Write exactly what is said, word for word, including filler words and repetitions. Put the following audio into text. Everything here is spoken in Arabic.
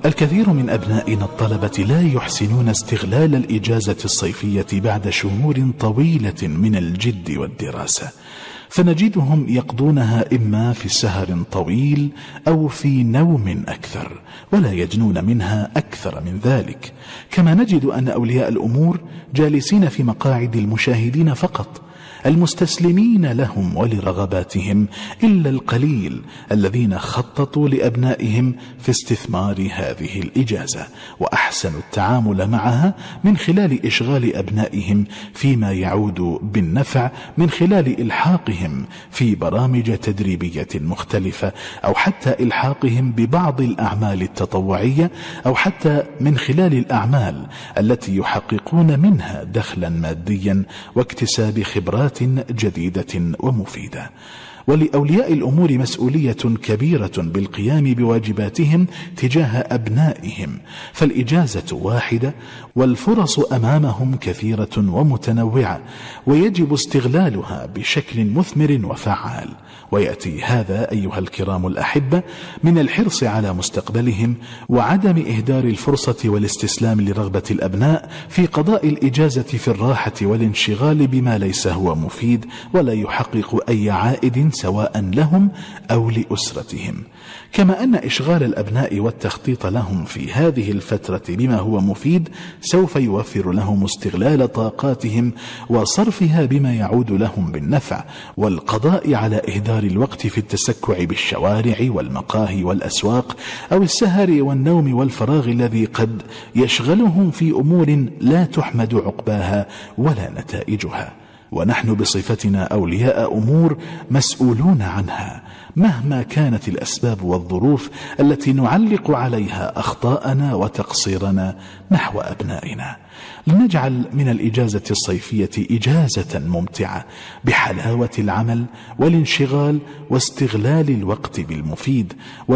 الكثير من أبنائنا الطلبة لا يحسنون استغلال الإجازة الصيفية بعد شهور طويلة من الجد والدراسة، فنجدهم يقضونها إما في سهر طويل أو في نوم أكثر، ولا يجنون منها أكثر من ذلك. كما نجد أن أولياء الأمور جالسين في مقاعد المشاهدين فقط، المستسلمين لهم ولرغباتهم، إلا القليل الذين خططوا لأبنائهم في استثمار هذه الإجازة وأحسنوا التعامل معها من خلال إشغال أبنائهم فيما يعود بالنفع من خلال إلحاقهم في برامج تدريبية مختلفة، أو حتى إلحاقهم ببعض الأعمال التطوعية، أو حتى من خلال الأعمال التي يحققون منها دخلا ماديا واكتساب خبرات جديدة ومفيدة. ولأولياء الأمور مسؤولية كبيرة بالقيام بواجباتهم تجاه أبنائهم، فالإجازة واحدة والفرص أمامهم كثيرة ومتنوعة، ويجب استغلالها بشكل مثمر وفعال. ويأتي هذا أيها الكرام الأحبة من الحرص على مستقبلهم وعدم إهدار الفرصة والاستسلام لرغبة الأبناء في قضاء الإجازة في الراحة والانشغال بما ليس هو مفيد ولا يحقق أي عائد سواء لهم أو لأسرتهم. كما أن إشغال الأبناء والتخطيط لهم في هذه الفترة بما هو مفيد سوف يوفر لهم استغلال طاقاتهم وصرفها بما يعود لهم بالنفع، والقضاء على إهدار الوقت في التسكع بالشوارع والمقاهي والأسواق، أو السهر والنوم والفراغ الذي قد يشغلهم في أمور لا تحمد عقباها ولا نتائجها. ونحن بصفتنا أولياء أمور مسؤولون عنها مهما كانت الأسباب والظروف التي نعلق عليها أخطاءنا وتقصيرنا نحو أبنائنا. لنجعل من الإجازة الصيفية إجازة ممتعة بحلاوة العمل والانشغال واستغلال الوقت بالمفيد.